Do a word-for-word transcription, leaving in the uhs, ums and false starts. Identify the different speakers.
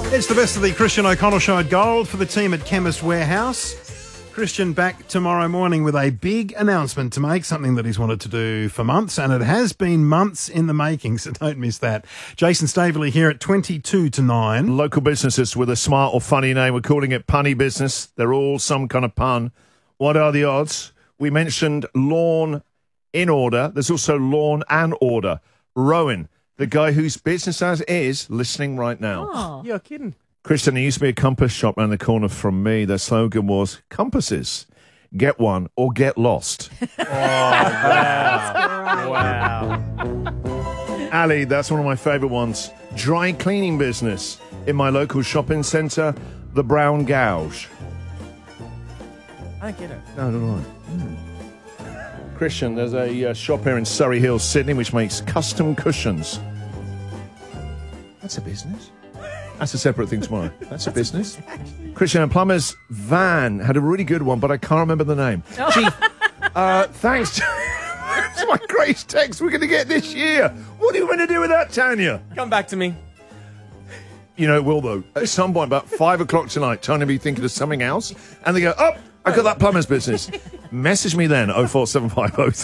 Speaker 1: It's the best of the Christian O'Connell Show at Gold for the team at Chemist Warehouse. Christian back tomorrow morning with a big announcement to make, something that he's wanted to do for months, and it has been months in the making, so don't miss that. Jason Staveley here at twenty-two to nine.
Speaker 2: Local businesses with a smart or funny name, we're calling it punny business. They're all some kind of pun. What are the odds? We mentioned Lawn in Order. There's also Lawn and Order. Rowan, the guy whose business as is, listening right now.
Speaker 3: Oh, you're kidding.
Speaker 2: Christian, there used to be a compass shop around the corner from me. Their slogan was, compasses, get one or get lost.
Speaker 3: Oh, wow. Wow.
Speaker 2: Ali, that's one of my favourite ones. Dry cleaning business in my local shopping centre, the Brown Gouge.
Speaker 3: I don't get it.
Speaker 2: No, no, no. Mm. Christian, there's a uh, shop here in Surrey Hills, Sydney, which makes custom cushions. That's a business. That's a separate thing tomorrow. That's a business. Christian, a plumber's van had a really good one, but I can't remember the name.
Speaker 3: Oh.
Speaker 2: Chief, uh, thanks to it's my greatest text we're going to get this year. What are you going to do with that, Tanya?
Speaker 3: Come back to me.
Speaker 2: You know, it will, though. At some point, about five o'clock tonight, Tanya will be thinking of something else, and they go, oh, I got that plumber's business. Message me then, oh four seven five oh